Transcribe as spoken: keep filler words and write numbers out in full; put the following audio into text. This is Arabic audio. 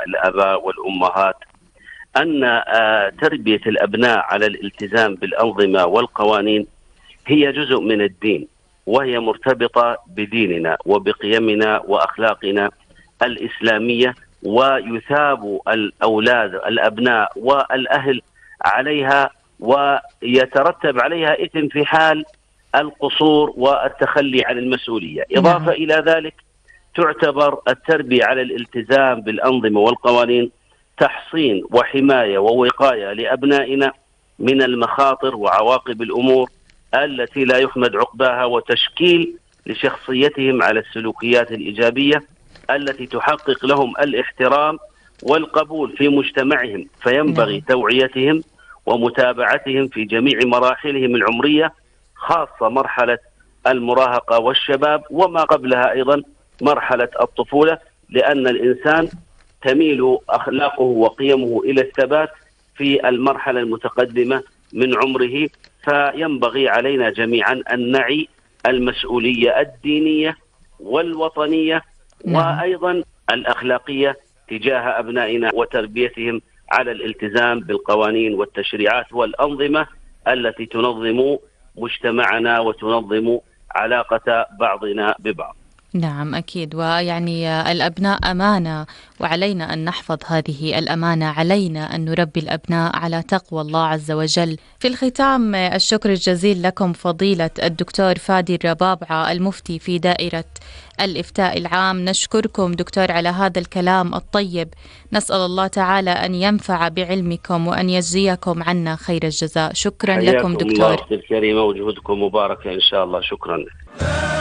الآباء والأمهات أن تربية الأبناء على الالتزام بالأنظمة والقوانين هي جزء من الدين، وهي مرتبطة بديننا وبقيمنا وأخلاقنا الإسلامية، ويثاب الأولاد الأبناء والأهل عليها، ويترتب عليها إثم في حال القصور والتخلي عن المسؤولية. إضافة إلى ذلك تعتبر التربية على الالتزام بالأنظمة والقوانين تحصين وحماية ووقاية لأبنائنا من المخاطر وعواقب الأمور التي لا يحمد عقباها، وتشكيل لشخصيتهم على السلوكيات الإيجابية التي تحقق لهم الاحترام والقبول في مجتمعهم. فينبغي توعيتهم ومتابعتهم في جميع مراحلهم العمرية، خاصة مرحلة المراهقة والشباب، وما قبلها أيضا مرحلة الطفولة، لأن الإنسان تميل أخلاقه وقيمه إلى الثبات في المرحلة المتقدمة من عمره. فينبغي علينا جميعا أن نعي المسؤولية الدينية والوطنية وأيضا الأخلاقية تجاه أبنائنا، وتربيتهم على الالتزام بالقوانين والتشريعات والأنظمة التي تنظم مجتمعنا وتنظم علاقة بعضنا ببعض. نعم أكيد، ويعني الأبناء أمانة، وعلينا أن نحفظ هذه الأمانة، علينا أن نربي الأبناء على تقوى الله عز وجل. في الختام الشكر الجزيل لكم فضيلة الدكتور فادي الربابعة المفتي في دائرة الإفتاء العام. نشكركم دكتور على هذا الكلام الطيب، نسأل الله تعالى أن ينفع بعلمكم وأن يجزيكم عنا خير الجزاء. شكرا لكم دكتور. الله الكريمة وجهودكم مباركة إن شاء الله. شكرا.